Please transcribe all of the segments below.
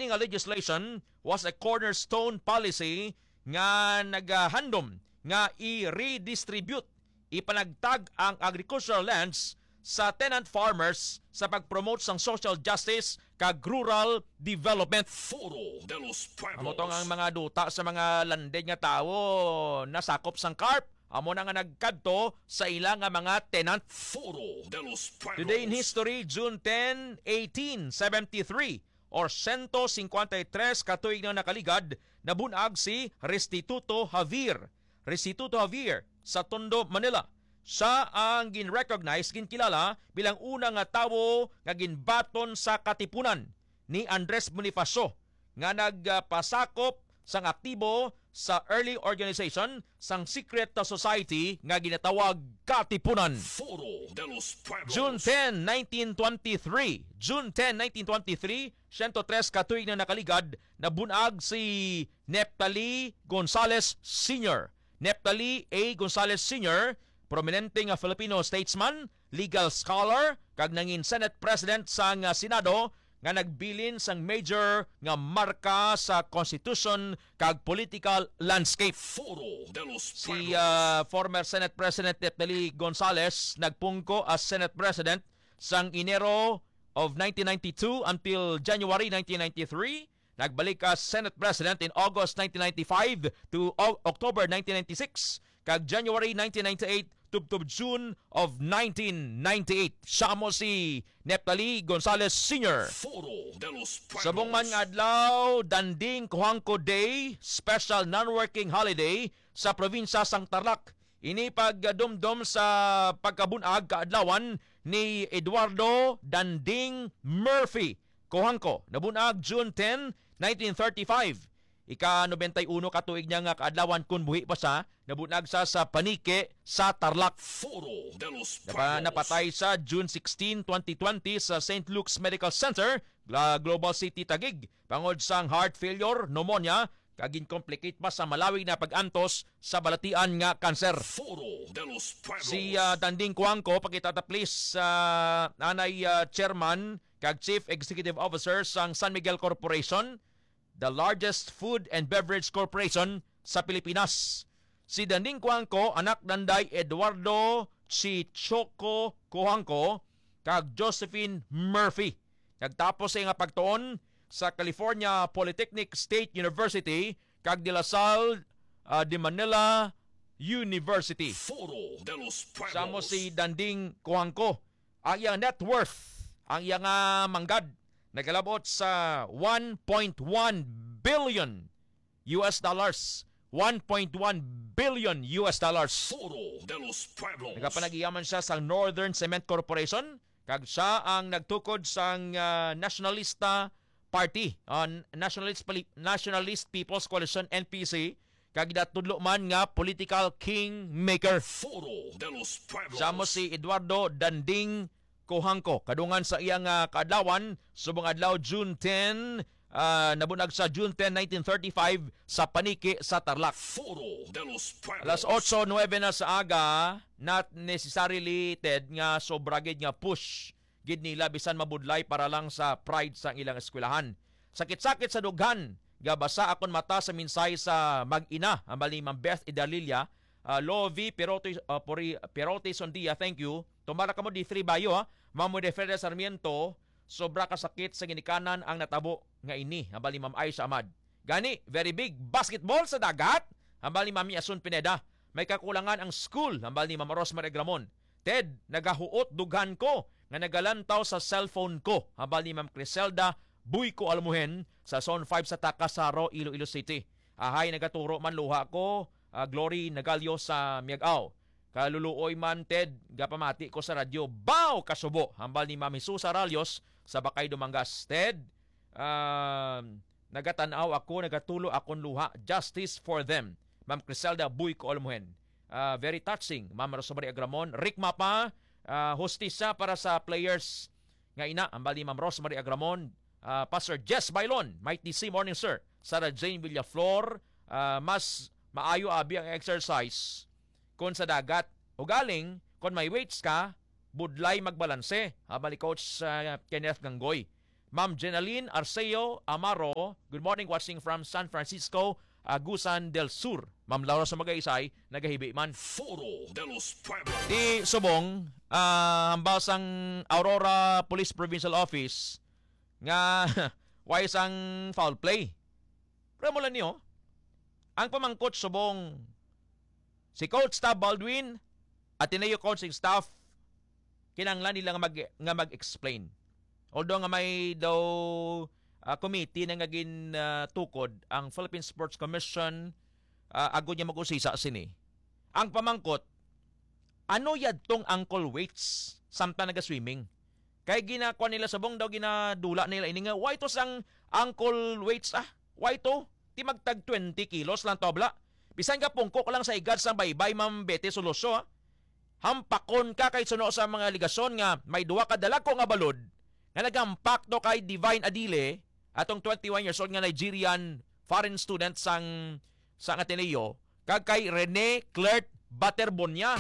Kini nga legislation was a cornerstone policy nga nagahandom nga i-redistribute, ipanagtag ang agricultural lands sa tenant farmers sa pag-promote sang social justice kag rural development. Foro de los Pueblos. Amo tong ang mga duta sa mga landed nga tawo nasakop sang CARP. Amo na nga nagkadto sa ilang nga mga tenant. Foro de los Pueblos. Today in history, June 10, 1873 or 153 katuig na nakaligad, nabunag si Restituto Javier. Restituto Javier sa Tondo, Manila. Siya ang gin-recognize, ginkilala bilang unang nga tawo nga ginbaton sa katipunan ni Andres Bonifacio nga nagpasakop sang aktibo sa early organization sang secret society nga ginatawag Katipunan. Foro de los Pueblos. June 10, 1923. June 10, 1923, 103 katuig na nakaligad, nabunag si Neptali Gonzales Sr. Neptali A. Gonzales Sr., prominente nga Filipino statesman, legal scholar, kag nangin Senate President sang Senado, nga nagbilin sang major nga marka sa Constitution kag political landscape. Foro de los Si Pueblos. former Senate President Neptali Gonzales nagpungko as Senate President sang Enero of 1992 until January 1993. Nagbalik as Senate President in August 1995 to October 1996. Kag January 1998 to June of 1998. Siya mo si Neptali Gonzales Sr. Foro de los Pueblos. Sabong man nga adlaw, Danding Kuhangko Day, special non-working holiday sa probinsya sang Tarlac. Ini pagdumdum sa pagkabunag kaadlawan ni Eduardo Danding Murphy Kuhangko. Nabunag June 10, 1935. Ika-91 katuig niya nga kaadlawan kun buhi pa siya, nabunag sa panike sa Tarlac. Foro de los Pueblos. Napatay sa June 16, 2020 sa St. Luke's Medical Center, Global City, Taguig. Pangod sang heart failure, pneumonia, kagin complicate pa sa malawig na pag-antos sa balatian nga kanser. Foro de los Pueblos. Si Danding Kuangko, pakitata-please sa nanay chairman kag chief executive officer sang San Miguel Corporation, the largest food and beverage corporation sa Pilipinas. Si Danding Kuangko, anak nanday Eduardo Chichoco Kuangko kag Josephine Murphy. Nagtapos sa nga pagtuon sa California Polytechnic State University kag De La Salle de Manila University. Foro de los Pueblos. Samo si Danding Kuangko. Ang iyang net worth, ang iyang manggad, nagalabot sa 1.1 billion US dollars. 1.1 billion US dollars. Foro de los Pueblos. Nagapanagiyaman siya sa Northern Cement Corporation. Kag siya ang nagtukod sa Nationalista Party, Nationalist People's Coalition, NPC. Kag datudlo man nga political kingmaker. Foro de los Pueblos. Siya mo si Eduardo Danding Kuhangko. Kadungan sa iyang kaadlawan, subong adlaw June 10, nabunag sa June 10, 1935 sa paniki sa Tarlac. Foro de los Pueblos. Alas 8:09 na sa aga, not necessarily ted nga sobra gid nga push gid nila bisan mabudlay para lang sa pride sa ilang eskwelahan. Sakit-sakit sa dughan, gabasa akon mata sa minsay sa mag-ina, ang bali Ma'am Beth Idalilia, Lovi Perote Sondia, thank you. Tumara ka mo di 3 bayo ha. Mamo de Fede Sarmiento, sobra kasakit sa ginikanan ang natabo nga ini, ang bali Ma'am Aisha Ahmad. Gani, very big basketball sa dagat, ang bali Ma'am Yasun Pineda. May kakulangan ang school, ang bali Ma'am Rosemary Gramon. Ted, nagahuot dughan ko nga nagalantaw sa cellphone ko, ang bali Ma'am Criselda Buyko Almuhen sa Zone 5 sa Takasaro, Iloilo City. Ahay, nagaturo man luha ko, Glory Nagalyo sa Miagaw. Kaluluoy man, Ted, gapamati ko sa radyo, baw kasubo, hambal ni Mami Susa Ralios sa Bakay Dumangas. Ted, nagatanaw ako, nagatulo akong luha, justice for them. Ma'am Criselda Buyko Olmuhen. Very touching, Ma'am Rosemary Agramon. Rick Mapa, hostisa para sa players nga ina, hambal ni Ma'am Rosemary Agramon. Pastor Jess Bailon, Might DC Morning Sir. Sarah Jane Villaflor, mas maayo abi ang exercise kung sa dagat o galing, kung may weights ka, budlay magbalanse. Habang ni Coach Kenneth Gangoy. Ma'am Jenaline Arceo Amaro, good morning, watching from San Francisco, Agusan del Sur. Ma'am Laura sa Magaysay, nagahibi man. Foro de los Pueblos. Di subong, hambasang Aurora Police Provincial Office nga why isang foul play. Pero mula niyo, ang pamangkot subong si Coach Tab Baldwin at Ateneo coaching staff kinanglan nila nga mag-explain. Although nga may daw committee na ngagin tukod ang Philippine Sports Commission agud niya mag-usisa sini. Ang pamangkot, ano yad tong ankle weights samtang naga-swimming? Kay ginakuha nila sabong daw ginadula nila ini nga why to sang ankle weights why to? Ti magtag 20 kilos lang tobla. Bisan ka pungkok lang sa igad sang baybay Ma'am Betty Soloso hampakon ka kay suno sa mga ligasyon nga may duwa ka dalako nga balod nga nagampak do kay Divine Adile atong 21 years old nga Nigerian foreign student sang Ateneo kag kay Rene Clert Baterbonia.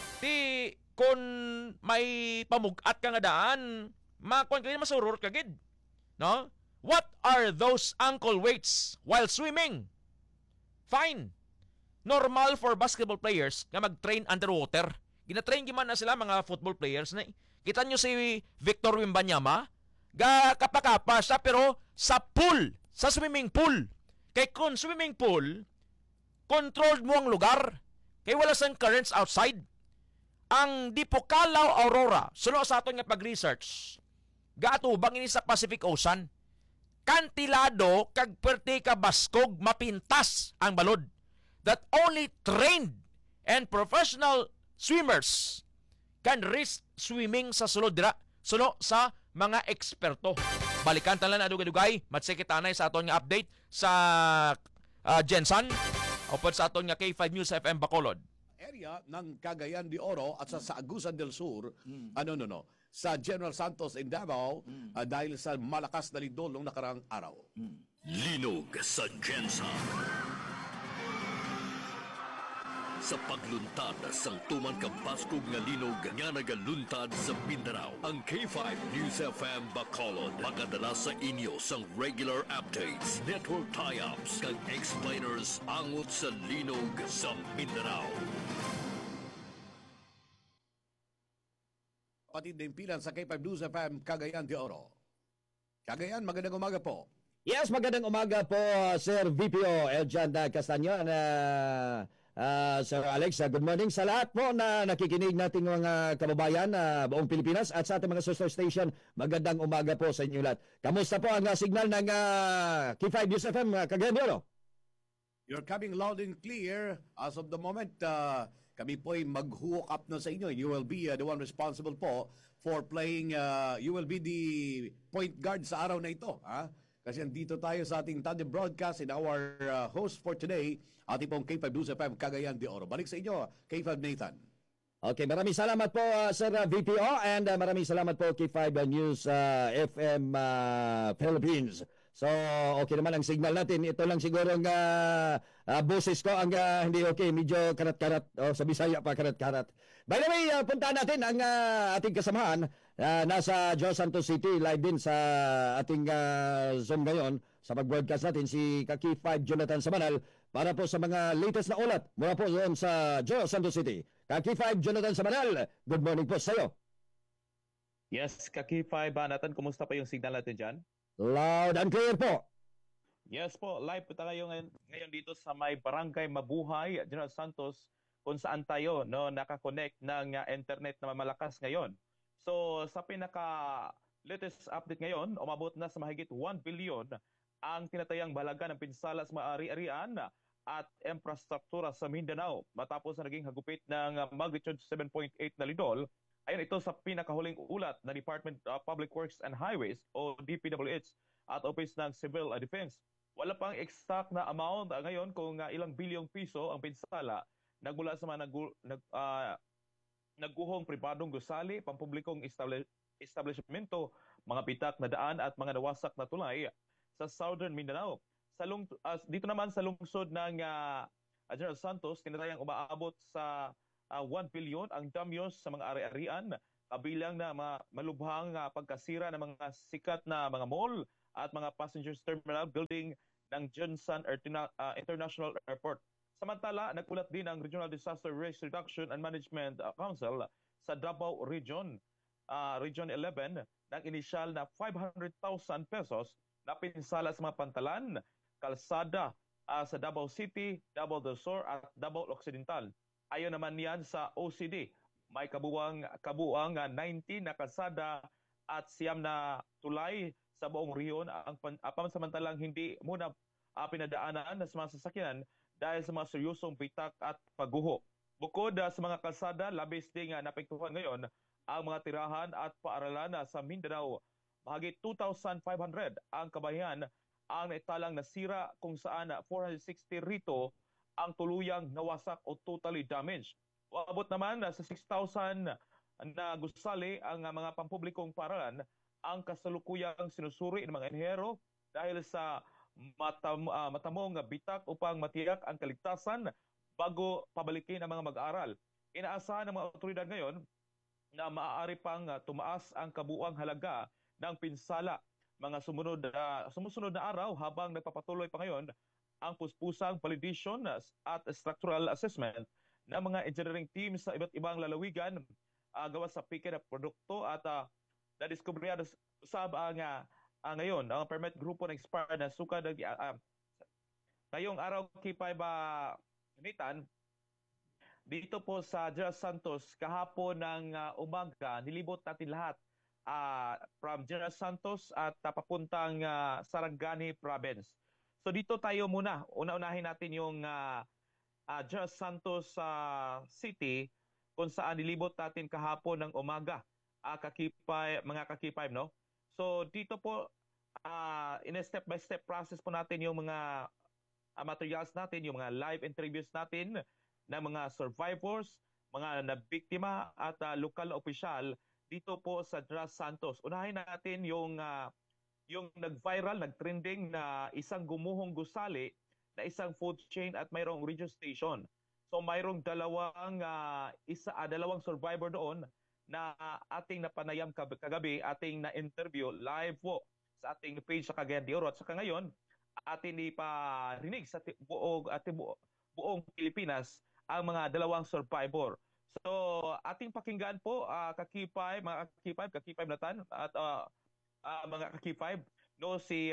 Ti kun may pamugat ka nga daan makon kay masurur ka gid. No? What are those ankle weights while swimming? Fine. Normal for basketball players nga mag-train underwater. Gina-train giman na sila mga football players na. Kita nyo si Victor Wembanyama, kapakapa siya pero sa pool, sa swimming pool. Kay kung swimming pool, controlled mo ang lugar. Kay wala sang currents outside. Ang Dipocalaw Aurora, suno sa aton nga pag-research, gaatubang ini sa Pacific Ocean. Kantilado kag perti ka baskog mapintas ang balod. That only trained and professional swimmers can risk swimming sa sulod dira suno sa mga eksperto. Balikan talan na dugay-dugay matsekitanay sa aton nga update sa Jensan upod sa aton nga K5 News FM Bacolod. Area ng Cagayan de Oro at sa Agusan del Sur, sa General Santos in Davao dahil sa malakas na lindol nung nakarang araw. Linog sa Jensa. Sa pagluntad sang tuman ka Paskog nga linog nga nagaluntad sa Mindanao, ang K5 News FM Bacolod magadala sa inyo sang regular updates, network tie-ups kag explainers angot sa linog sa Mindanao. Pati din pilan sa K5 News FM Cagayan de Oro. Cagayan, magandang umaga po. Yes, magandang umaga po, Sir VPO Eljan Castaño. Sir Alex, good morning sa lahat po na nakikinig nating mga kababayan na buong Pilipinas at sa ating mga sister station. Magandang umaga po sa inyo lahat. Kamusta po ang signal ng K5 News FM Cagayan de Oro? You're coming loud and clear. As of the moment, kami po'y mag-hook up na sa inyo. You will be the one responsible po for playing, you will be the point guard sa araw na ito. Kasi andito tayo sa ating tandem broadcast and our host for today, ating pong K5 News FM Cagayan de Oro. Balik sa inyo, K5 Nathan. Okay, maraming salamat po Sir VPO and maraming salamat po K5 News FM Philippines. So, okay naman ang signal natin. Ito lang siguro ang boses ko ang hindi okay. Medyo karat-karat. Sa Bisaya pa karat-karat. By the way, puntaan natin ang ating kasamahan. Nasa Jos Santos City. Live din sa ating Zoom ngayon. Sa mag-broadcast natin si Kaki5 Jonathan Samanal para po sa mga latest na ulat mula po doon sa Jos Santos City. Kaki5 Jonathan Samanal, good morning po sa iyo. Yes, Kaki5 Nathan, kumusta pa yung signal natin dyan? Loud and clear po. Yes po, live po tayo ngayon dito sa may Barangay Mabuhay, General Santos, kung saan tayo nakakonect ng internet na malakas ngayon. So sa pinaka-latest update ngayon, umabot na sa mahigit 1 billion ang tinatayang balaga ng pinsala sa mga ari-arian at infrastruktura sa Mindanao matapos na naging hagupit ng magnitude 7.8 na lindol. Ayon ito sa pinakahuling ulat ng Department of Public Works and Highways o DPWH at Office ng Civil Defense. Wala pang exact na amount ngayon kung ilang bilyong piso ang pinsala nagmula sa mga nagguhong pribadong gusali, pampublikong establishmento, mga pitak na daan at mga nawasak na tulay sa Southern Mindanao. Dito naman sa lungsod ng General Santos, tinatayang umaabot sa 1 billion ang damyos sa mga ari-arian kabilang na malubhang pagkasira ng mga sikat na mga mall at mga passengers terminal building ng Johnson International Airport. Samantala, nagulat din ang Regional Disaster Risk Reduction and Management Council sa Davao Region, Region 11, ng inisyal na 500,000 pesos na pinsala sa mga pantalan, kalsada sa Davao City, Davao del Sur at Davao Occidental. Ayon naman yan sa OCD, may kabuang 19 na kalsada at siyam na tulay sa buong rehiyon ang pansamantalang hindi muna pinadaanan sa mga sasakyan dahil sa mga seryosong bitak at pagguho. Bukod sa mga kalsada, labis ding napektuhan ngayon ang mga tirahan at paaralan sa Mindanao. Mahigit 2,500 ang kabahayan ang naitalang nasira kung saan 460 rito ang tuluyang nawasak o totally damaged. Uabot naman sa 6,000 na gusali ang mga pampublikong paaralan ang kasalukuyang sinusuri ng mga inhero dahil sa matamong bitak upang matiyak ang kaligtasan bago pabalikin ang mga mag-aaral. Inaasahan ng mga otoridad ngayon na maaari pang tumaas ang kabuuang halaga ng pinsala mga sumusunod na araw habang nagpapatuloy pa ngayon ang puspusang validation at structural assessment ng mga engineering teams sa iba't ibang lalawigan gawa sa pike na produkto at nadiskubriya sa ngayon ang permit grupo ng expired na suka ngayong araw kipay ba Nitan dito po sa General Santos kahapon ng umaga nilibot natin lahat from General Santos at papuntang Sarangani Province. So dito tayo muna. Una-unahin natin yung General Santos City kung saan nilibot natin kahapon ng umaga. Mga kakipay, no? So dito po, in a step-by-step process po natin yung mga materials natin, yung mga live interviews natin ng mga survivors, mga nabiktima at lokal na opisyal dito po sa General Santos. Unahin natin yung nag-viral, nag-trending na isang gumuhong gusali na isang food chain at mayroong radio station. So mayroong dalawang survivor doon na ating napanayam kagabi, ating na-interview live po sa ating page sa Cagayan de Oro. At saka ngayon, ating iparinig sa buong Pilipinas ang mga dalawang survivor. So ating pakinggan po mga kakipay natan at mga kakipay no si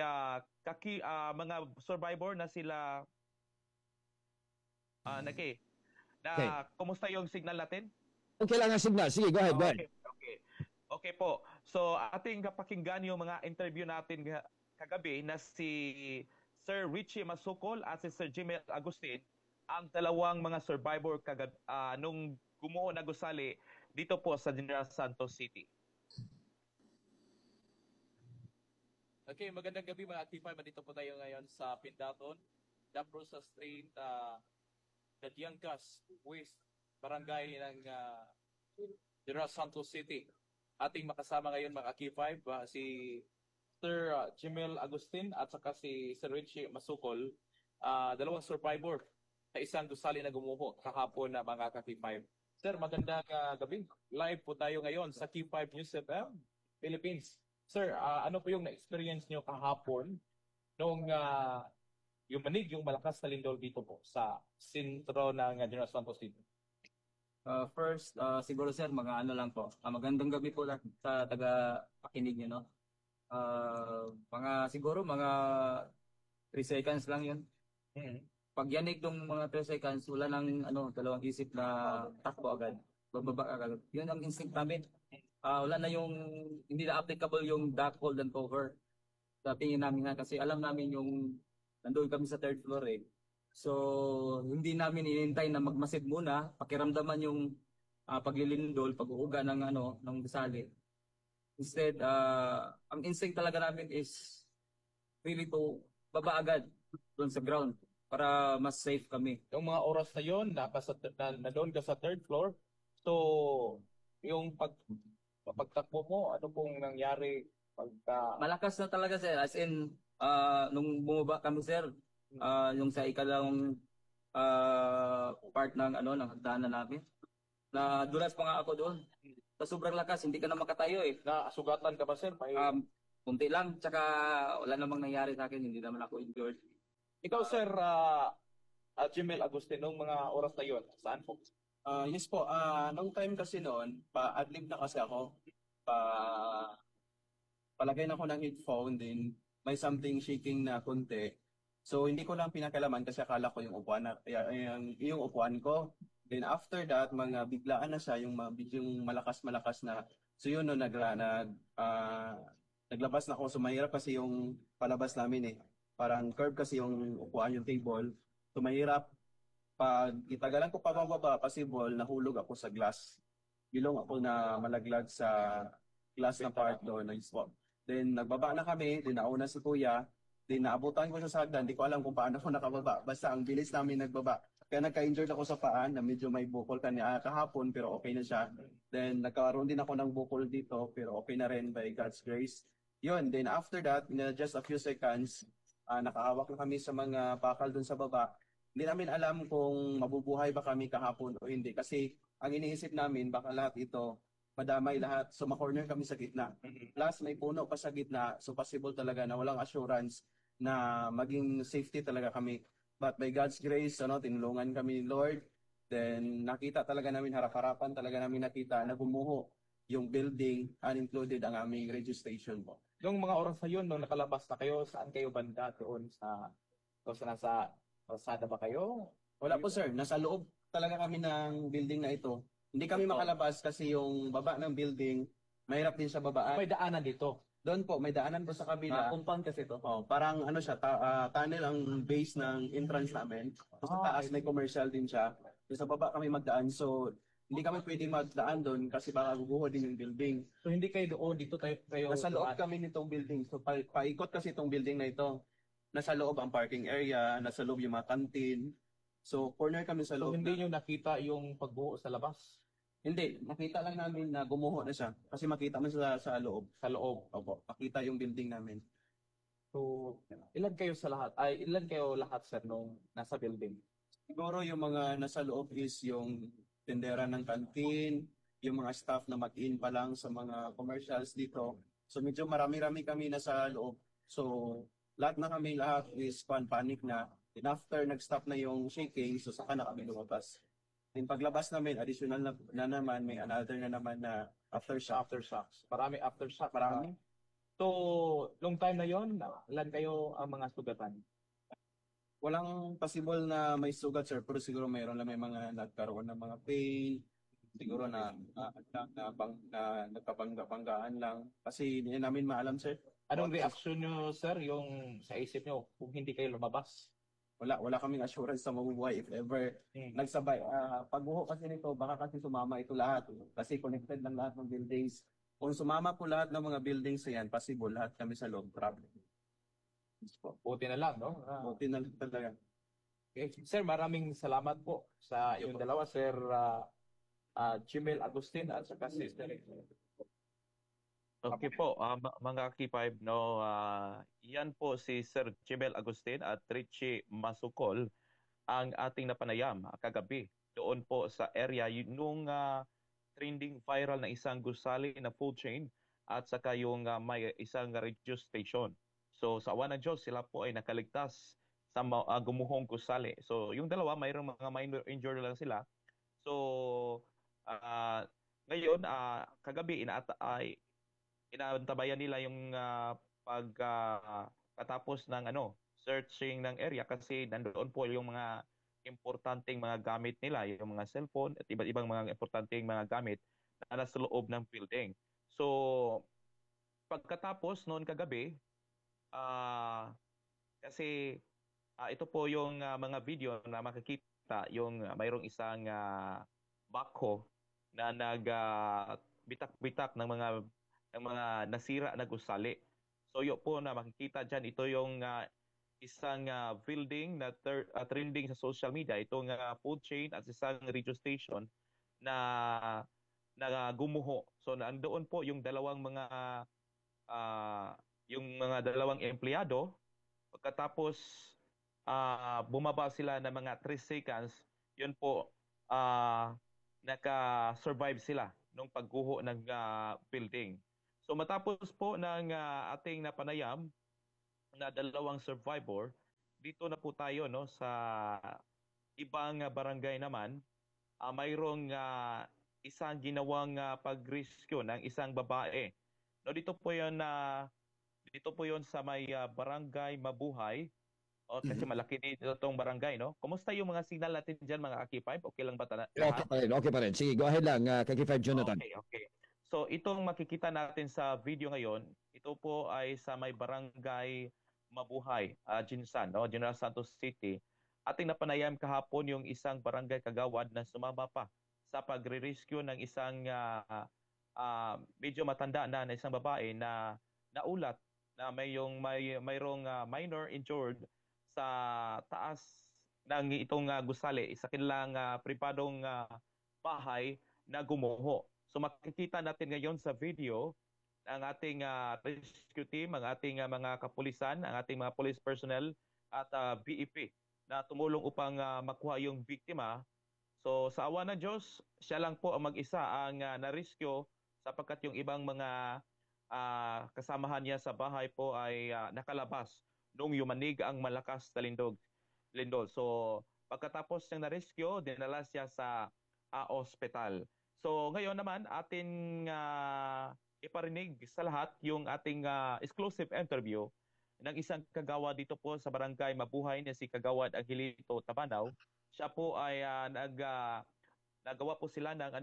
mga survivor na sila okay. Kumusta yung signal natin? Okay lang ang signal. Sige, go ahead. Okay po. So ating pakinggan yung mga interview natin kagabi na si Sir Richie Masukol at si Sir Jimmy Agustin, ang dalawang mga survivor nung gumuho na gusali dito po sa General Santos City. Okay, magandang gabi mga akipay. Dito po tayo ngayon sa Pindaton, Dabrosa Street, Dadiangkas, West, Barangay ng General Santos City. Ating makasama ngayon mga akipay, si Sir Jimel Agustin at saka si Sir Richie Masukol, dalawang survivor sa isang gusali na gumuho kahapon na mga akipay. Sir, magandang gabi. Live po tayo ngayon sa Q5 News FM, Philippines. Sir, ano po yung na-experience nyo kahapon nung yumanig yung malakas na lindol dito po sa sentro ng General Santos City? First, siguro sir, mga ano lang po. Magandang gabi po lang sa taga-pakinig nyo, no? Siguro mga 3 seconds lang yun. Pag yanig ng mga 3 seconds, wala nang dalawang isip na takbo agad. Bababa agad. Yun ang instinct namin. Wala na hindi na applicable yung duck, hold, and cover. Sa tingin namin nga kasi alam namin yung nandoon kami sa 3rd floor eh. So, hindi namin inintay na magmasid muna, pakiramdaman yung paglilindol, pag-uuga ng gusali. Instead, ang instinct talaga namin is really to baba agad doon sa ground para mas safe kami. Yung mga oras na yun, nandoon ka sa 3rd floor. So, yung pagtakbo mo, ano pong nangyari pagka... Malakas na talaga sir, as in, nung bumaba kami sir, yung sa ikalawang part ng hagdanan namin, na dulas pa nga ako doon. Sa sobrang lakas, hindi ka na makatayo eh. Nasugatan ka ba, sir? May... Kunti lang, tsaka wala namang nangyari sa akin, hindi naman ako injured. Ikaw, sir, Jimel Agustin, nung mga oras na yun, saan po? Yes po, nung time kasi noon, pa-adlib na kasi ako. Palagay na ako ng headphone, din may something shaking na konti. So hindi ko lang pinakalaman kasi akala ko yung upuan na, yung upuan ko. Then after that, mga biglaan na siya, yung malakas-malakas na. So yun, no, naglabas na ako. So mahirap kasi yung palabas namin eh. Parang curve kasi yung upuan, yung table. So mahirap. Pag itagalan ko pababa, possible, nahulog ako sa glass. Bilong ako na malaglag sa glass na part doon. Then nagbaba na kami, then nauna si kuya, then naabutan ko siya sa hagdan, hindi ko alam kung paano ako nakababa. Basta ang bilis namin nagbaba. Kaya nagka-injured ako sa paan na medyo may bukol kahapon pero okay na siya. Then nagkaroon din ako ng bukol dito pero okay na rin by God's grace. Yun, then after that, in just a few seconds, nakahawak na kami sa mga bakal dun sa baba. Hindi namin alam kung mabubuhay ba kami kahapon o hindi kasi ang iniisip namin baka lahat ito madamay lahat. So ma-corner kami sa gitna. Plus may puno pa sa gitna. So possible talaga na walang assurance na maging safety talaga kami. But by God's grace, tinulungan kami ni Lord. Then nakita talaga namin, harap-harapan talaga namin nakita na gumuho yung building and included ang aming radio station po. Nung mga oras na yun, nung nakalabas na kayo, saan kayo banda doon nasa kalsada ba kayo? Wala po sir, nasa loob talaga kami ng building na ito. Hindi kami makalabas kasi yung baba ng building, mahirap din siya babaan. May daanan dito. Doon po, may daanan po sa kabila. Compound kasi ito. Parang ano siya, tunnel ang base ng entrance namin. Sa taas may commercial din siya. Sa baba kami magdaan. So, hindi kami pwede magdaan doon kasi baka guguho din yung building. So hindi kayo doon, dito kayo Nasa loob kami nitong building. So, paikot kasi itong building na ito. Nasa loob ang parking area, nasa loob yung mga canteen. So, corner kami sa So loob. hindi nyo nakita yung pagbuo sa labas? Hindi, nakita lang namin na gumuho na siya. Kasi makita mo sa loob. Sa loob. Opo, makita yung building namin. So, ilan kayo lahat, sir, nung nasa building? Siguro yung mga nasa loob is yung tendera ng canteen, yung mga staff na mag-in pa lang sa mga commercials dito. So medyo marami-rami kami nasa loob. So lahat is panic na. And after nag-stop na yung shaking, so saka na kami lumabas. Then paglabas namin, additional na naman, may another na naman na aftershock. Aftershocks. Marami aftershock. Marami. So, nung time na yon, ilan kayo ang mga sugatan? Walang possible na may sugat, sir, pero siguro mayroon lang may mga nagkaroon ng mga pain, siguro na nagkabanggaan lang. Kasi hindi namin maalam, sir. Anong reaction nyo, sir, yung sa isip nyo kung hindi kayo lumabas? Wala kaming assurance sa mabubuhay if ever nagsabay. Pagbuho kasi nito, baka kasi sumama ito lahat. Kasi connected lang lahat ng buildings. Kung sumama po lahat ng mga buildings na yan, possible lahat kami sa loob. Problem. Buti na lang, no? Buti na lang talaga. Okay. Sir, maraming salamat po sa yung dalawa, Sir Jimel Agustin at saka si Sir. Okay po, mga K5, no, yan po si Sir Jimel Agustin at Richie Masukol ang ating napanayam kagabi doon po sa area nung trending viral na isang gusali na food chain at saka yung may isang radio station. So sa awa ng Diyos, sila po ay nakaligtas sa gumuhong gusali. So yung dalawa, mayroong mga minor injury lang sila. So ngayon, kagabi, inaantabayan nila yung pagkatapos ng searching ng area kasi nandoon po yung mga importanteng mga gamit nila, yung mga cellphone at iba't ibang mga importanteng mga gamit na nasa loob ng building. So pagkatapos noon kagabi, kasi ito po yung mga video na makikita, yung mayroong isang backhoe na nagbitak-bitak ng mga nasira na gusali. So yun po na makikita dyan, ito yung isang building na trending sa social media, itong food chain at isang radio station na gumuho. So nandoon po yung dalawang dalawang empleyado. Pagkatapos bumaba sila ng mga 3 seconds, yun po naka-survive sila ng pagguho ng building. So matapos po ng ating napanayam na dalawang survivor, dito na po tayo no sa ibang barangay naman. Mayroong isang ginawang pag-rescue ng isang babae. No, dito po 'yon sa may barangay Mabuhay. O kasi malaki dito tong barangay, no? Kumusta yung mga signal natin diyan, mga Aki5? Okay lang ba Okay pa rin, okay pa rin. Sige, go ahead lang, Kaki 5 Jonathan. Okay. So itong makikita natin sa video ngayon, ito po ay sa may barangay Mabuhay, Jinsan, no? General Santos City. Ating napanayam kahapon yung isang barangay kagawad na sumama pa sa pagre-rescue ng isang medyo matanda na isang babae na naulat na mayroong minor injured sa taas ng itong gusali, isa kanilang pribadong bahay na gumuho. So makikita natin ngayon sa video ang ating rescue team, ang ating mga kapulisan, ang ating mga police personnel at BEP na tumulong upang makuha yung biktima. So sa awa ng Diyos, siya lang po ang mag-isa ang na-rescue sapagkat yung ibang mga kasamahan niya sa bahay po ay nakalabas nung yumanig ang malakas na lindol. So pagkatapos niyang na-rescue, dinala siya sa ospital. So ngayon naman atin iparinig sa lahat yung ating exclusive interview ng isang kagawad dito po sa barangay Mabuhay na si Kagawad Angelito Tabanaw. Siya po ay nagawa po sila ng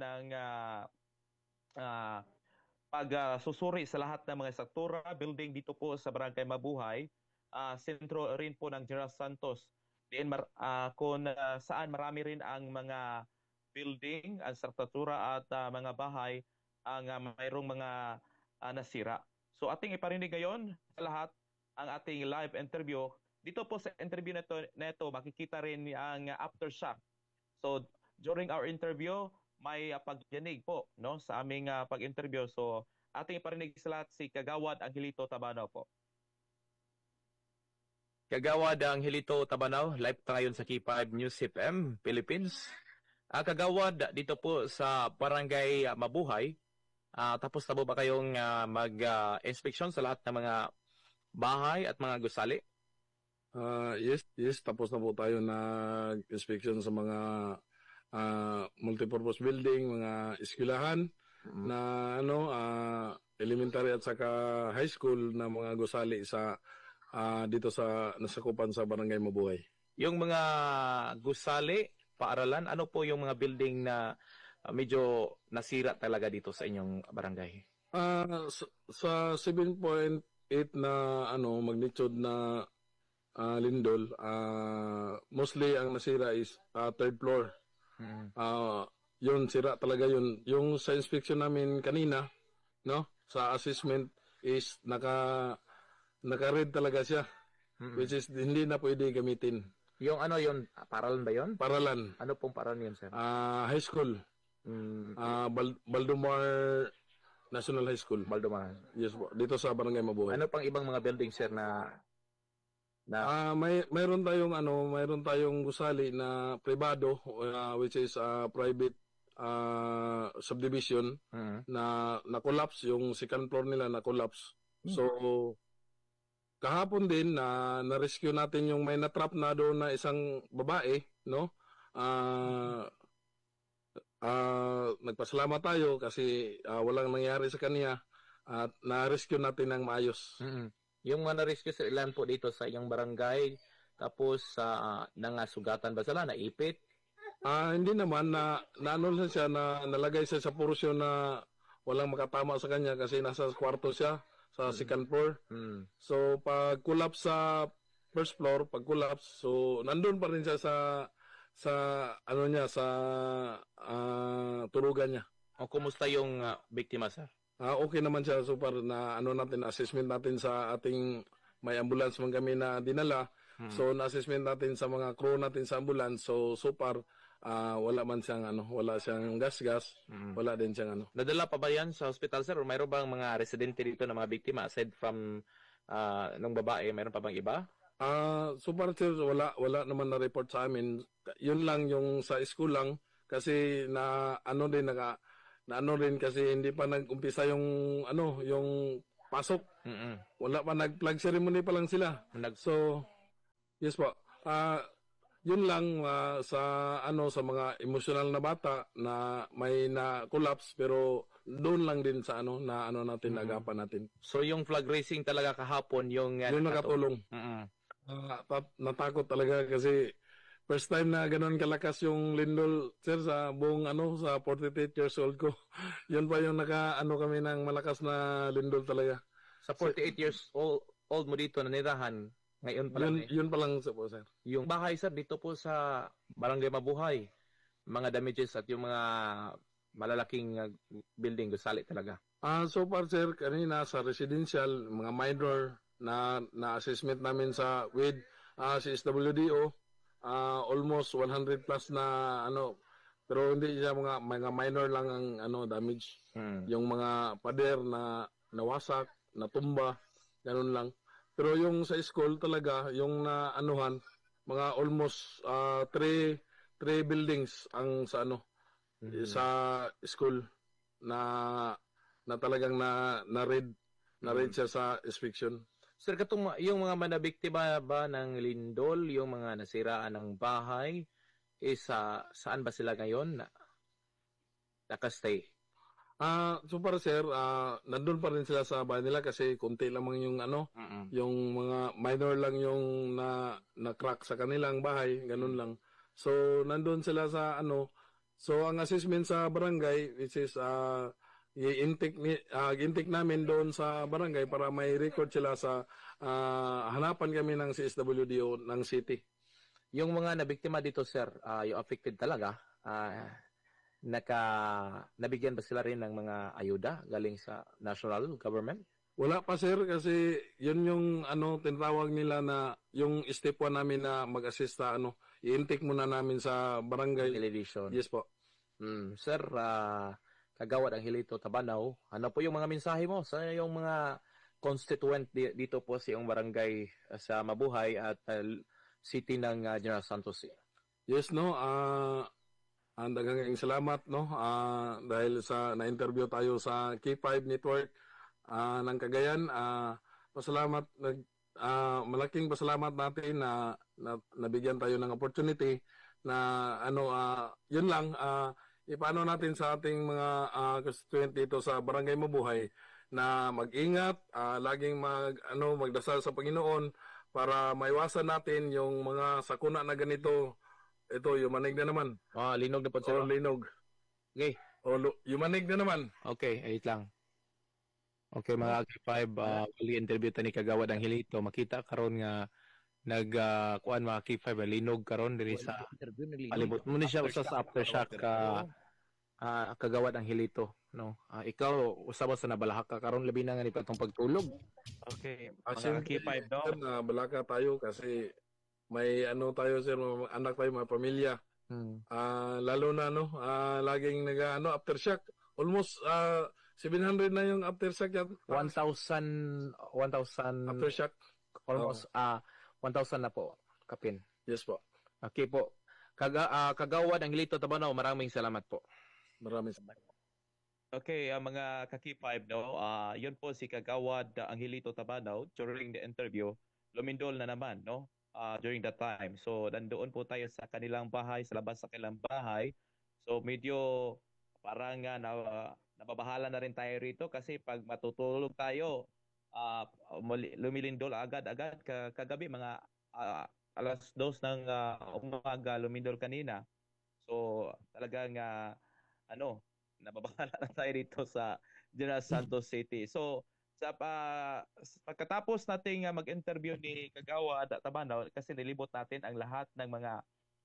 pagsusuri sa lahat ng mga struktura, building dito po sa barangay Mabuhay. Sentro rin po ng General Santos kung saan marami rin ang mga building, ang struktura at mga bahay ang mayroong mga nasira. So ating iparinig ngayon sa lahat ang ating live interview. Dito po sa interview na ito makikita rin ang aftershock. So during our interview, may pagdinig po no sa aming pag-interview. So ating iparinig sa lahat si Kagawad Angelito Tabanaw po. Kagawad Angelito Tabanaw, live ta ngayon sa K5 News FM, Philippines. Kagawad, dito po sa Barangay Mabuhay, tapos na po ba kayong mag-inspection sa lahat ng mga bahay at mga gusali? Yes, tapos na po tayo nag-inspection sa mga multipurpose building, mga eskwelahan na elementary at saka high school na mga gusali sa dito sa nasakupan sa Barangay Mabuhay. Yung mga gusali, paaralan, ano po yung mga building na medyo nasira talaga dito sa inyong barangay? Sa 7.8 na magnitude na lindol, mostly ang nasira is third floor. Yun sira talaga yun. Yung sa inspection namin kanina, no, sa assessment is naka-red talaga siya. Which is hindi na pwede gamitin. Yung paralan ba yun? Paralan. Ano pong paralan yun, sir? High school. Baldomar National High School. Baldomar. Yes po. Dito sa Barangay Mabuhay. Ano pang ibang mga building, sir, na mayroon tayong gusali na pribado, which is private subdivision na collapse, yung second floor nila na collapse. So kahapon din na-rescue natin yung may na-trap na doon na isang babae, no? Nagpasalamat tayo kasi walang nangyari sa kanya at na-rescue natin ng maayos. Yung mga na-rescue, sir, ilan po dito sa iyong barangay? Tapos nangasugatan ba sila? Naipit? Hindi naman na siya na nalagay siya sa porosyon na walang makatama sa kanya kasi nasa kwarto siya sa second floor. So pag collapse sa first floor, so nandun pa rin siya sa turugan niya. O kumusta yung biktima, sir? Okay naman siya, so par na assessment natin sa ating may ambulance man kami na dinala. So na-assessment natin sa mga crew natin sa ambulance. So far wala man siyang wala siyang gas. Wala din siyang Nadala pa ba yan sa hospital, sir? O mayroon bang mga residente dito na mga biktima aside from nung babae, mayroon pa bang iba? So far, sir, wala naman na report sa amin. Yun lang yung sa school lang kasi na na ano rin kasi hindi pa nag-umpisa yung ano, yung pasok. Mm-mm. Wala pa, nag-flag ceremony pa lang sila. So, yes po. Yun lang sa ano, sa mga emotional na bata na may na collapse, pero doon lang din sa ano na ano natin agapan natin. So yung flag racing talaga kahapon yung Yun nakatulong. Mm-mm. Natakot talaga kasi first time na ganoon kalakas yung lindol, sir, sa buong ano, sa 48 years old ko. Yun pa yung ano kami ng malakas na lindol talaga. Sa 48 years old mo dito nanirahan, ngayon pa lang Yun pa lang po, sir. Yung bahay, sir, dito po sa Barangay Mabuhay, mga damages at yung mga malalaking building, gusali talaga. So far, sir, kanina sa residential, mga minor na assessment namin sa with CSWDO, almost 100 plus na ano, pero hindi siya mga minor lang ang ano damage. Yung mga pader na nawasak, natumba, ganun lang. Pero yung sa school talaga, yung na anuhan, mga almost three buildings ang sa ano sa school na talagang na read siya sa inspection. Sir, yung mga manabiktima ba ng lindol, yung mga nasiraan ng bahay, saan ba sila ngayon? Nakastay? So para sir, nandun pa rin sila sa bahay nila kasi konti lamang yung ano, yung mga minor lang yung na crack sa kanilang bahay, ganun lang. So nandun sila sa ano. So ang assessment sa barangay, which is i-intake namin doon sa barangay para may record sila sa hanapan kami ng CSWDO ng city. Yung mga nabiktima dito, sir, yung affected talaga, nabigyan ba sila rin ng mga ayuda galing sa national government? Wala pa, sir, kasi yun yung ano tinatawag nila na yung step 1 namin na mag-assist sa ano, i-intake muna namin sa barangay Television. Yes po. Sir, Kagawad Angelito Tabanaw, ano po yung mga mensahe mo sa yung mga constituent dito po sa yung barangay sa Mabuhay at city ng General Santos? Yes, no. Ang daghang salamat, no, dahil sa na-interview tayo sa K5 Network ng Cagayan. Pasalamat, malaking pasalamat natin na nabigyan tayo ng opportunity na ano, yun lang, ipaano natin sa ating mga constituent dito sa Barangay Mabuhay na mag-ingat, laging magdasal sa Panginoon para maiwasan natin yung mga sakuna na ganito. Ito, yumanig na naman. Linog na po, sir. Linog. Okay. Yumanig na naman. Okay, ayit lang. Okay, mga K5, interview ta ni Kagawad Angelito, makita karon nga kuan mga K5 linog karon diri sa palibot mo ni siya usa sa aftershock Kagawad Angelito, no. Ikaw usab sa nabalahak ka karon labi na nga ni patong pagtulog. Okay, Mga mga K5 no. Balaka tayo kasi may ano tayo, sir, mga anak tayo, mga pamilya. Lalo na laging aftershock. Almost 700 na yung aftershock yan. 1,000 Aftershock. almost 1,000 na po, Kapin. Yes po. Okay po. Kagawad Angelito Tabanaw, maraming salamat po. Maraming salamat. Okay, mga Kaki5 no. Yun po si Kagawad Angelito Tabanaw during the interview. Lumindol na naman, no? During that time. So, nandoon po tayo sa kanilang bahay, sa labas sa kanilang bahay. So, medyo parang nababahala na rin tayo rito kasi pag matutulog tayo, lumilindol agad-agad kagabi, mga alas 2 ng umaga lumindol kanina. So, talagang nababahala na tayo rito sa General Santos City. So, pagkatapos nating mag-interview ni Kagawad Tabanaw, kasi nilibot natin ang lahat ng mga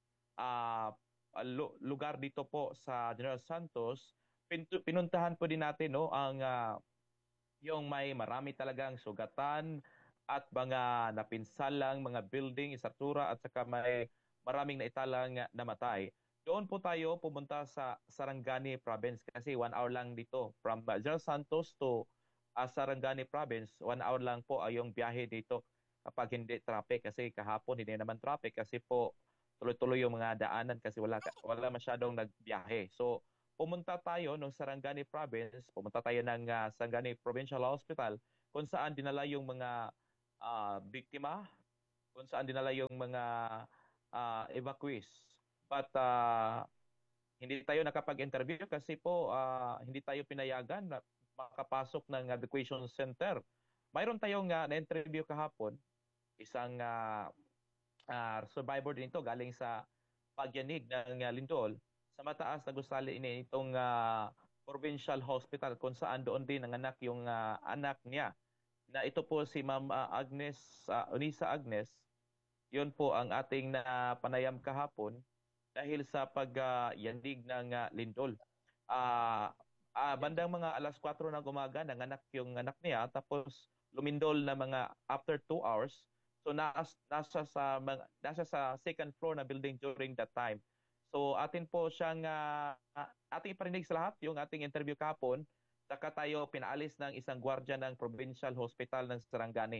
lugar dito po sa General Santos, pinuntahan po din natin ang yung may marami talagang sugatan at mga napinsalang mga building, istruktura at saka may maraming naitalang namatay. Doon po tayo pumunta sa Sarangani Province kasi 1 hour lang dito from General Santos to Sarangani Province. 1 hour lang po ay yung biyahe dito kapag hindi traffic, kasi kahapon hindi naman traffic kasi po tuloy-tuloy yung mga daanan kasi wala masyadong nagbiyahe. So pumunta tayo ng Sarangani Province, pumunta tayo ng Sarangani Provincial Hospital kung saan dinala yung mga biktima, kung saan dinala yung mga evacuees. But hindi tayo nakapag-interview kasi po hindi tayo pinayagan na makapasok ng evacuation center. Mayroon tayong na-interview kahapon, isang survivor din ito galing sa pagyanig ng lindol sa mataas na gusali ini itong provincial hospital kung saan doon din nanganak yung anak niya na ito po si Ma'am Unisa Agnes. Yun po ang ating panayam kahapon dahil sa pagyanig ng lindol. Bandang mga alas 4 ng umaga nanganak yung anak niya tapos lumindol na mga after 2 hours. So nasa sa second floor na building during that time. So atin po siyang ating iparinig sa lahat yung ating interview kahapon saka tayo pinaalis ng isang gwardiya ng Provincial Hospital ng Sarangani.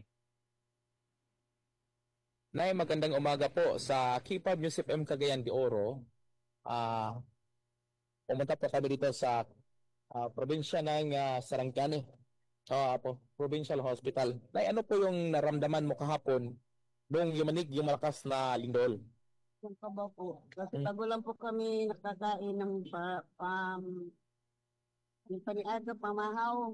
Nay, magandang umaga po sa K5 News FM Cagayan de Oro. Pumunta po kami dito sa probinsya ng Sarangani, Provincial Hospital. Nay, ano po yung naramdaman mo kahapon nung yumanig yung malakas na lindol? Yung kabaw po. Kasi bago lang po kami nakakain ng yung paniaga, pamahaw.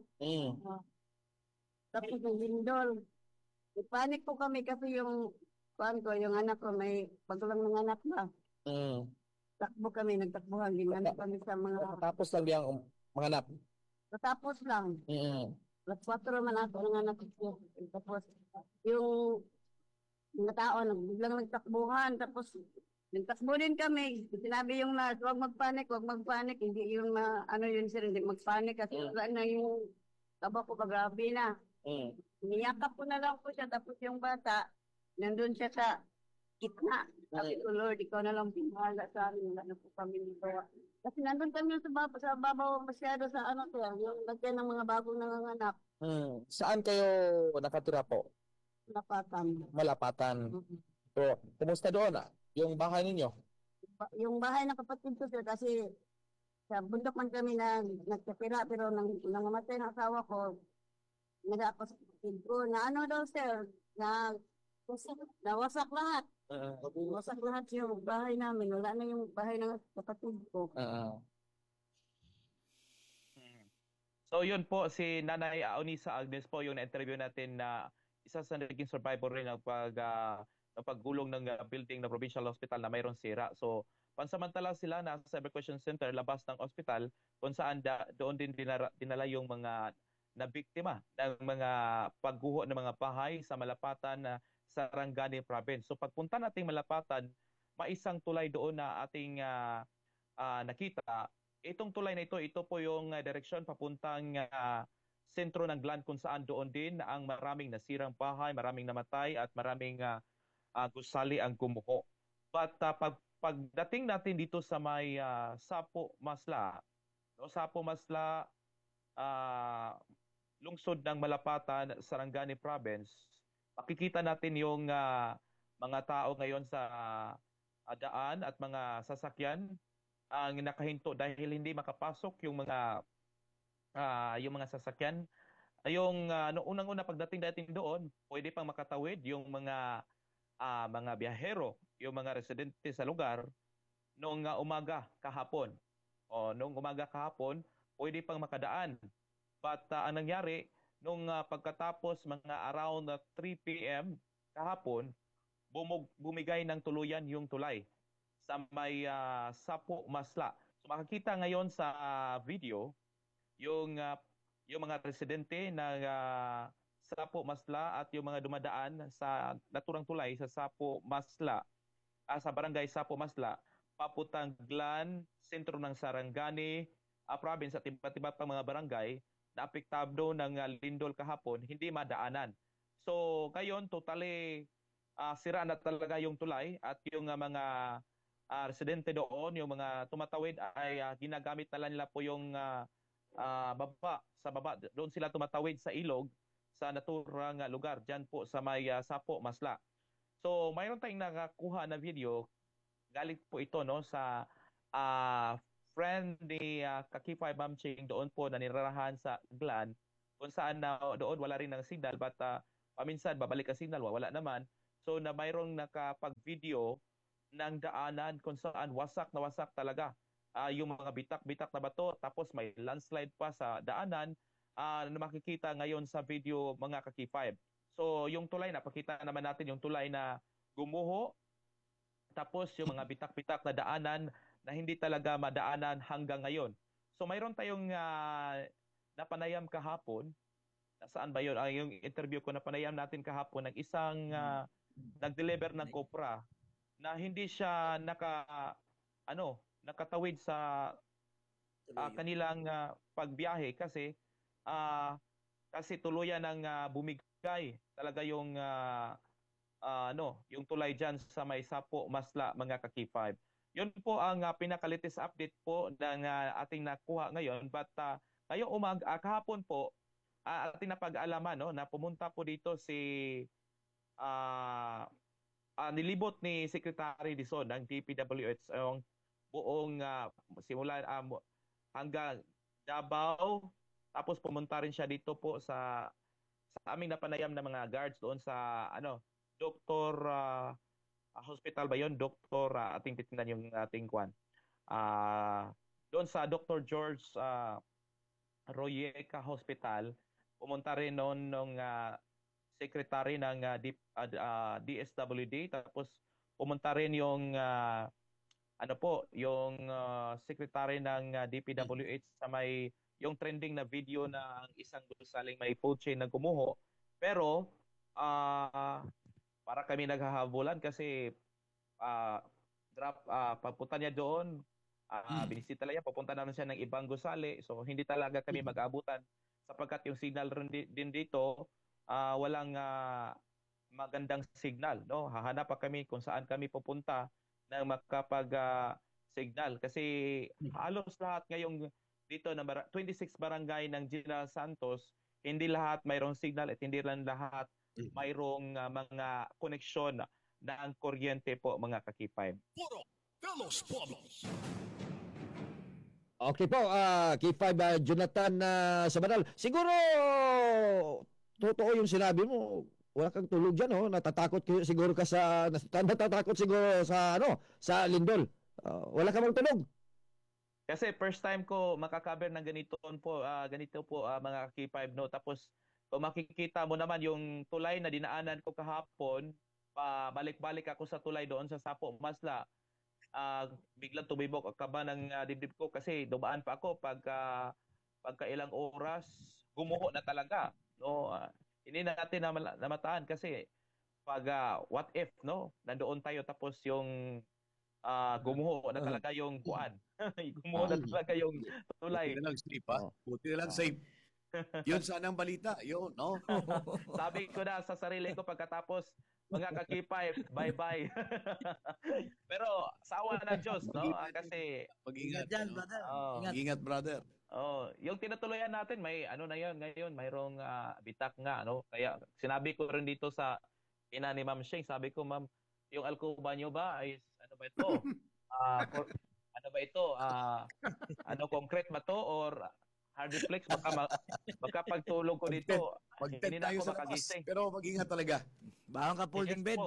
Tapos yung lindol. Ipanik po kami kasi yung yung anak ko may bago lang ng anak ba. Takbo kami, nagtakbuhan. Ginano kami sa mga... Tapos lang yung mga anak? Tapos lang. Alas 4 man ako ng anak ko. Tapos yung mga tao, biglang nagtakbuhan. Tapos nagtakbo din kami. Sinabi yung nurse, huwag magpanik, huwag magpanik. Hindi yung ano yun sir, hindi magpanik. Kasi wala na yung taba ko, grabe na. Niyakap ko na lang po siya. Tapos yung bata, nandun siya sa gitna. Sabi ko, Lord, ikaw na lang pimahala sa amin. Wala na po kami nagawa. Kasi nandun kami sa babaw masyado sa ano to, yung lagyan ng mga bagong nanganganak. Saan kayo nakatira po? Malapatan. So, kumusta doon? Yung bahay ninyo? Yung bahay ng kapatid ko sir, kasi sa bundok man kami na nagkapira, pero nang namatay ng asawa ko, nag-ako sa kapatid ko, na ano daw sir, nawasak lahat. Wasak lahat yung bahay namin. Wala na yung bahay ng kapatid ko. So yun po, si Nanay Aunisa Agnes po yung na-interview natin na isa sa naging survivor rin ng paggulong ng building ng Provincial Hospital na mayroong sira. So pansamantala sila nasa evacuation center labas ng hospital kung saan doon din dinala yung mga nabiktima ng mga pagguho ng mga bahay sa Malapatan na Sarangani Province. So pagpunta nating Malapatan, maisang tulay doon na ating nakita. Itong tulay na ito po yung direksyon papuntang sentro ng Glan kung saan doon din ang maraming nasirang bahay, maraming namatay at maraming gusali ang gumuho. But pagdating natin dito sa may Sapo Masla, lungsod ng Malapatan, Sarangani Province, makikita natin yung mga tao ngayon sa daan at mga sasakyan ang nakahinto dahil hindi makapasok yung mga sasakyan. Yung unang-una pagdating natin doon, pwede pang makatawid yung mga biyahero, yung mga residente sa lugar noong umaga kahapon. Noong umaga kahapon, pwede pang makadaan. But ang nangyari, nung pagkatapos mga around 3 p.m. kahapon, bumigay ng tuluyan yung tulay sa may Sapo Masla. So makikita ngayon sa video yung mga residente ng Sapo Masla at yung mga dumadaan sa naturang tulay sa Sapo Masla, sa barangay Sapo Masla, papuntang Glan, sentro ng Sarangani province at iba't iba pang mga barangay na apektado ng lindol kahapon, hindi madaanan. So, ngayon, totally sira na talaga yung tulay at yung mga residente doon, yung mga tumatawid ay ginagamit na nila po yung baba. Doon sila tumatawid sa ilog sa naturang lugar, dyan po sa may Sapo Masla. So, mayroon tayong nakakuha na video, galing po ito no, sa friend ni Kakify Ma'am Ching doon po nanirahan sa Glan kung saan na doon wala rin ng signal but paminsan babalik ang signal wala naman. So na mayroong nakapag-video ng daanan kung saan wasak na wasak talaga. Yung mga bitak-bitak na bato tapos may landslide pa sa daanan na makikita ngayon sa video mga Kaki5. So yung tulay napakita naman natin yung tulay na gumuho tapos yung mga bitak-bitak na daanan na hindi talaga madaanan hanggang ngayon. So mayroon tayong napanayam kahapon. Saan ba yun? Yung interview ko napanayam natin kahapon ng isang nag-deliver ng kopra na hindi siya nakatawid sa kanilang pagbiyahe kasi tuluyan ng bumigay talaga yung yung tulay diyan sa may Sapo Masla mga Kaki5. Yun po ang pinaka-latest update po ng ating nakuha ngayon but ngayong kahapon po ating napag-alaman na pumunta po dito si nilibot ni Secretary Dizon ng DPWH ang buong simula hanggang Davao tapos pumunta rin siya dito po sa aming napanayam na mga guards doon sa Dr. Hospital ba yun? Dr. Ating titingnan yung ating kwan. Doon sa Dr. George Royeca Hospital pumunta rin noon nung secretary ng DSWD tapos pumunta rin yung yung secretary ng DPWH sa may yung trending na video na ang isang gusaling may food chain na gumuho pero para kami naghahabulan kasi papunta niya doon binisita lang niya papunta naman siya ng ibang gusali so hindi talaga kami mag-abutan sapagkat yung signal rin din dito walang magandang signal hahanap pa kami kung saan kami pupunta na makapag signal kasi halos lahat ngayong dito na 26 barangay ng General Santos hindi lahat mayroong signal at hindi lang lahat mayroong mga koneksyon ng kuryente po mga Kaki5. Okay po, K5 Jonathan Sabanal. Siguro totoo yung sinabi mo. Wala kang tulog diyan, natatakot siguro ka sa natatakot siguro sa sa lindol. Wala ka bang tulog? Kasi first time ko makakaber ng ganito po mga K5 tapos kung makikita mo naman yung tulay na dinaanan ko kahapon, balik-balik ako sa tulay doon sa Sapo Masla. Biglang tumibok ang kaba ng dibdib ko kasi dumaan pa ako pagka ilang oras gumuho na talaga hindi natin namataan kasi pag what if nandoon tayo tapos yung gumuho na talaga yung kuan gumuho na talaga yung tulay buti na lang safe buti na lang safe yun sana ang balita yun sabi ko na sa sarili ko pagkatapos mga Kaki5, bye-bye. Pero sawa ng Diyos, kasi mag-ingat dyan, brother. Ingat, brother. Yung tinutuloyan natin, may na yun ngayon, mayroong bitak nga, Kaya sinabi ko rin dito sa ina ni Ma'am Sheng, sabi ko, Ma'am, yung alkuba nyo ba ay ano ba ito? Ano ba ito? Concrete ba to or hardiplex? Baka pagtulog ko dito, hindi na ako makagising. Pero mag-ingat talaga. Bahang ka folding bed.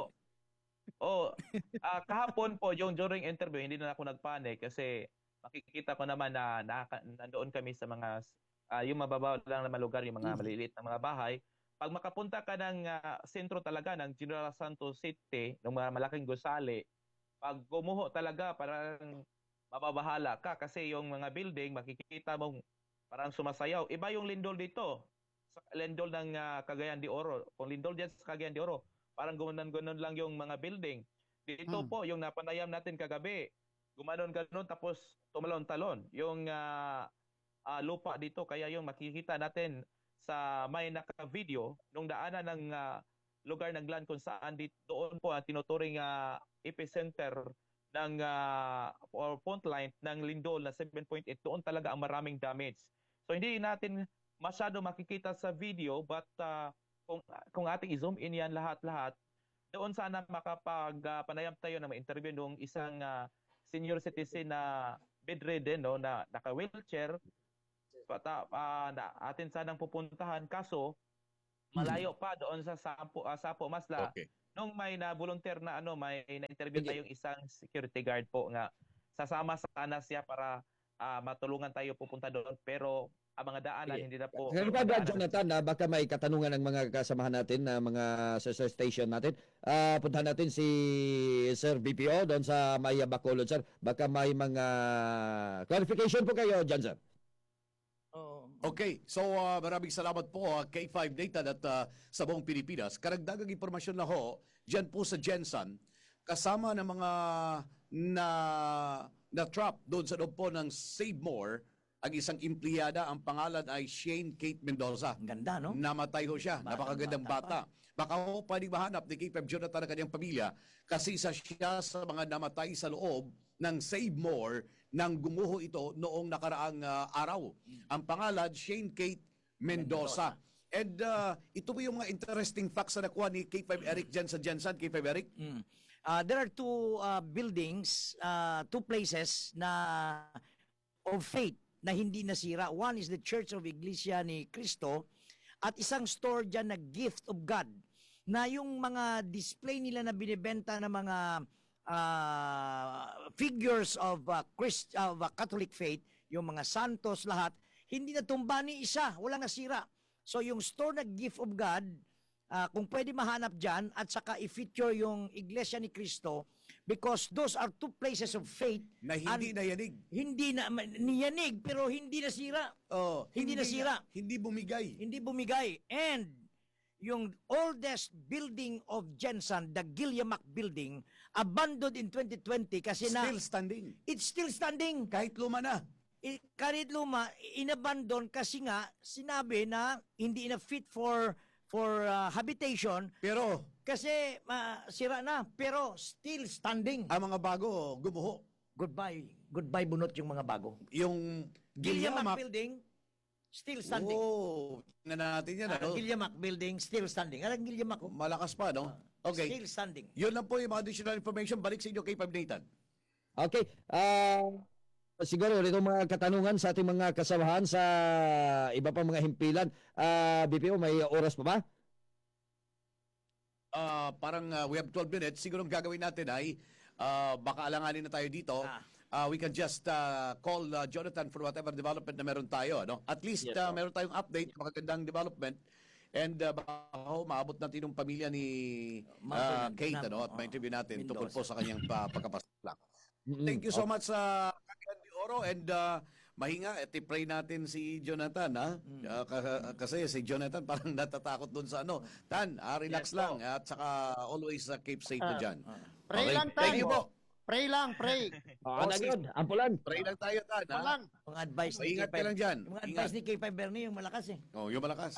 Kahapon po, yung during interview, hindi na ako nagpanik kasi makikita ko naman na nandoon kami sa mga, yung mababaw lang na lugar, yung mga maliliit na mga bahay. Pag makapunta ka ng sentro talaga ng General Santos City, ng mga malaking gusali, pag gumuho talaga, parang mababahala ka kasi yung mga building, makikita mong parang sumasayaw. Iba yung lindol dito. Lindol ng Cagayan de Oro. Kung lindol dyan sa Cagayan de Oro, parang gumanon lang yung mga building. Dito po, yung napanayam natin kagabi, gumanon-ganon tapos tumalon-talon. Yung lupa dito, kaya yung makikita natin sa may naka-video, nung daanan ng lugar ng Glan kung saan doon po ang tinuturing epicenter ng or fault line ng lindol na 7.8, doon talaga ang maraming damage. So hindi natin masyado makikita sa video but kung ating i-zoom in yan lahat-lahat, doon sana makapag-panayam tayo na ma-interview nung isang senior citizen na bedridden, no, na naka-wheelchair, na atin sanang pupuntahan, kaso malayo pa doon sa Sapo Masla. Okay. Nung may na-volunteer na may na-interview Sige. tayong isang security guard po nga sasama sana siya para matulungan tayo pupunta doon, pero ang mga daanan hindi na po. Pero pa Jonathan, baka may katanungan ng mga kasamahan natin na mga sa station natin. Puntahan natin si Sir BPO doon sa Maya Bacolod, sir. Baka may mga clarification po kayo dyan, sir. Okay, so maraming salamat po K5 Data at sa buong Pilipinas. Karagdagang impormasyon na ho, dyan po sa Gensan, kasama ng mga na-trap doon sa loob po ng Save More, ang isang empleyada, ang pangalan ay Shane Kate Mendoza. Ang ganda, no? Namatay ho siya, napakagandang bata. Baka ho pwedeng mahanap ni K5 Jonathan ang kanyang pamilya kasi isa siya sa mga namatay sa loob ng Save More nang gumuho ito noong nakaraang araw. Ang pangalan, Shane Kate Mendoza. And ito po yung mga interesting facts na nakuha ni K5 Eric dyan sa Jensen. K5 Eric? There are two buildings, two places na of faith na hindi nasira. One is the Church of Iglesia ni Cristo at isang store dyan na Gift of God na yung mga display nila na binibenta ng mga figures of Catholic faith, yung mga santos lahat, hindi natumba ni isa, walang nasira. So yung store na Gift of God, kung pwede mahanap dyan, at saka i-feature yung Iglesia ni Cristo, because those are two places of faith na hindi nayanig. Hindi na niyanig, pero hindi nasira. Hindi nasira. Hindi bumigay. Hindi bumigay. And yung oldest building of Jensen, the Gilliamack Building, abandoned in 2020 kasi Still standing. It's still standing. Kahit luma na. Kahit luma, inabandon kasi nga sinabi na hindi na fit for habitation. Pero kasi sira na, pero still standing. Ang mga bago gumuho. Goodbye bunot yung mga bago. Yung Gilliamack Building still standing. Oh, tingnan natin yan. Gilliamack Building still standing. Alam Gilliamack. Malakas pa, no? Okay. Still standing. Yun lang po yung mga additional information. Balik sa inyo kay Pab Nathan. Okay. Siguro itong mga katanungan sa ating mga kasamahan sa iba pang mga himpilan. BPO, may oras pa ba? Parang we have 12 minutes. Siguro ang gagawin natin ay baka alanganin na tayo dito. We can just call Jonathan for whatever development na meron tayo. No? At least meron tayong update, makagandang development. And baka maabot natin yung pamilya ni Kate at ma-interview natin tungkol po sa kanyang pagkapasok. Thank you so much sa Kagandi Oro and mahinga at i-pray natin si Jonathan kasi si Jonathan parang natatakot doon sa Tan, relax lang at saka always keep safe dyan. Pray lang tayo. Thank you po. Pray lang, pray. Ampulan. Pray lang tayo, Tan. Ampulan. Mga advice ni Ingat ka lang dyan. Yung advice ni K5 Bernie, yung malakas eh. Yung malakas.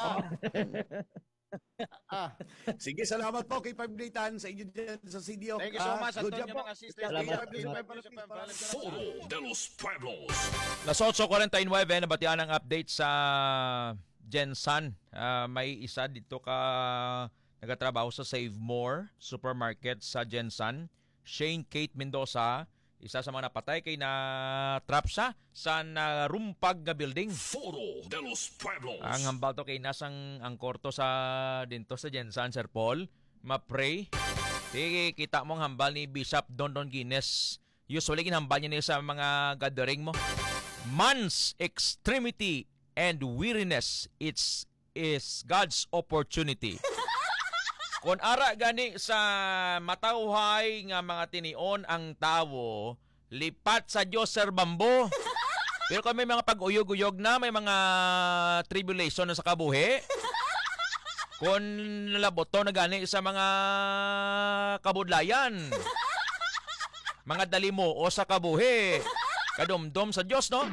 Sige, salamat po kay Pab Nathan sa inyo dyan sa CDO. Thank you so much. Good job po. Mga sisters. Foro de los Pueblos. Las 8:49, nabatian ang update sa Gensan. May isa dito ka nagatrabaho sa Save More Supermarket sa Gensan. Shane Kate Mendoza, isa sa mga napatay kay na trap siya sa narumpag na building. Foro de los Pueblos. Ang hambal to kay nasang ang korto sa dinto sa Gensan, Sir Paul. Ma-pray. Kita mo ang hambal ni Bishop Don Guinness. Usually ginhambal niya sa mga gathering mo. Man's extremity and weariness is God's opportunity. Kung ara gani sa matawhay nga mga tinion ang tawo, lipat sa Diyos Sir Bambo. Pero kung may mga pag-uyog-uyog na, may mga tribulation na sa kabuhi, kung nalaboto na gani sa mga kabudlayan, mga dalimo o sa kabuhi, kadumdum sa Diyos, no?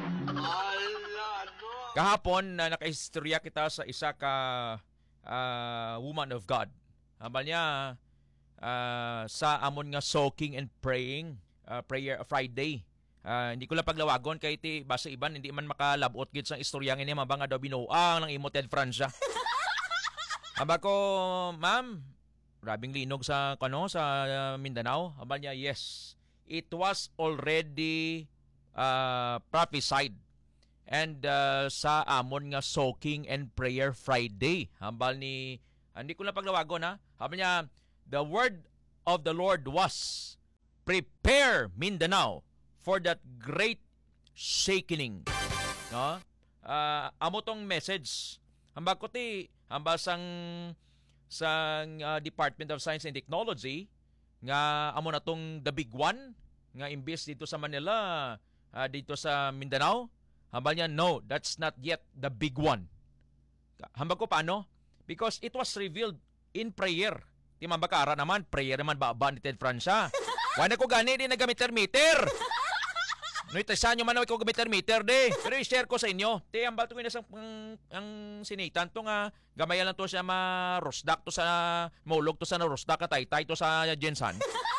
Kahapon, nakahistorya kita sa isa ka woman of God. Habang niya sa amon nga soaking and praying, prayer Friday. Hindi ko lang paglawagon kay ti basa iban hindi man makalabot gid sa istorya niya mabang daw binuang ng imo Ted Francia. Haba ko, ma'am, grabing linog sa sa Mindanao. Habang niya, yes, it was already prophesied. And sa amon nga Soaking and Prayer Friday. Hambal ni, hindi ko na paglawagon ha. Hambal niya, the word of the Lord was, prepare Mindanao for that great shaking. No? Amo tong message. Hambal ko ti, hambal sang Department of Science and Technology, nga amo na tong the big one, nga imbes dito sa Manila, dito sa Mindanao. Hambal niya, no, that's not yet the big one. Hambal ko paano? Because it was revealed in prayer. Di man bakara naman, prayer naman ba ni Ted Francia. Wala ko gani, di nagamiter-meter. No, itasan nyo man ako meter de. Pero i-share ko sa inyo. Te, ang bato ko na ang sinitan to nga gamayan lang to siya ma-rosdak to sa maulog to sa na-rosdak ka taytay to sa Jensan.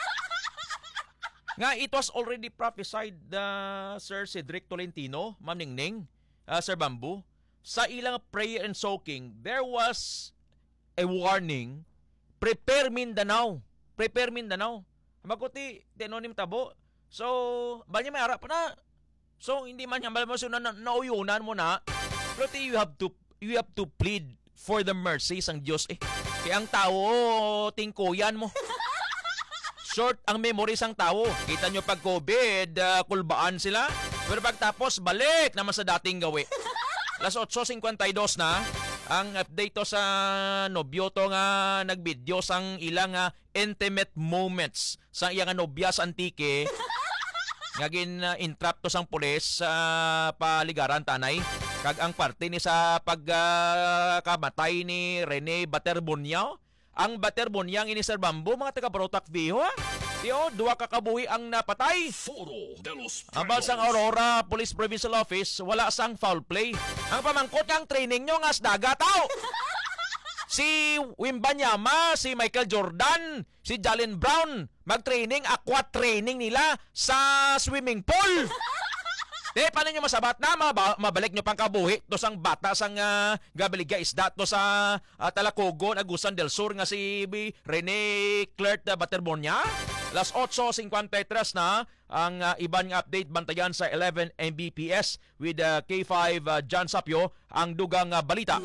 Nga, it was already prophesied Sir Cedric Tolentino, Ma'am Ningning, Sir Bambu. Sa ilang prayer and soaking, there was a warning, prepare Mindanao. Prepare Mindanao. Maguti, tenonim tabo. So, bali may harap na. So, hindi man yan bali mo so nauyunan mo na. Pero you have to plead for the mercies ng Diyos eh. Kaya ang tao tingkuyan mo. Short ang memories ng tao. Kita nyo pag COVID, kulbaan sila. Pero pagtapos, balik naman sa dating gawi. Alas 8:52 na. Ang update to sa nobyo to nga nagbidyo sang ilang intimate moments sa iyang nobya sa Antique. Nga entrap to sang pulis sa paligaran tanay. Kag ang parte ni sa pagkamatay ni Rene Baterbonyao. Ang Baterbonyang ini Sir Bambu, mga taga-Brotac Viejo ha. Tiyo, 2 kakabuhi ang napatay. Ambal sang Aurora Police Provincial Office, wala sang foul play. Ang pamangkot ng training nyo nga daga tao. Si Wimbanyama, si Michael Jordan, si Jalen Brown, mag-training, aqua training nila sa swimming pool. Paano nyo masabat na mabalik nyo pang kabuhi to sang bata sang gabaliga isda to sa Talacogon, Agusan del Sur nga si Rene Clerc Baterbonia. Alas 8:53 na ang ibang update bantayan sa 11 Mbps with K5 John Sapio ang dugang balita.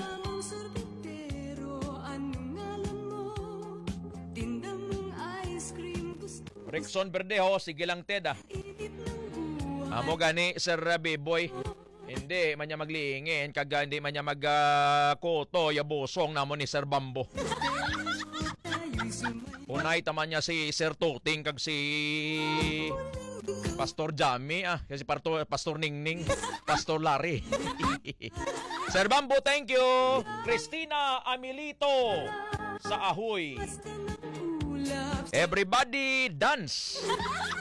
Rickson Verdejo, sige lang Ted Amo gani Sir Beboy. Hindi man niya magliingin kag hindi man niya magkoto yabosong namo ni Sir Bambo. Unay taman niya si Sir Tuting kag si Pastor Jamie kasi Pastor Ningning, Pastor Larry. Sir Bambo, thank you. Christina Amilito sa Ahoy. Everybody dance.